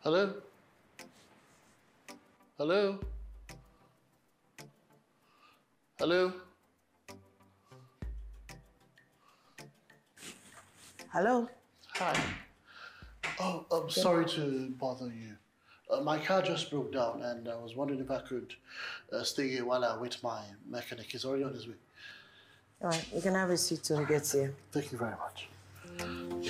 Hello? Hello? Hello? Hello? Hi. Oh, I'm sorry to bother you. My car just broke down and I was wondering if I could stay here while I wait my mechanic. He's already on his way. All right, you can have a seat when he gets here. Thank you very much.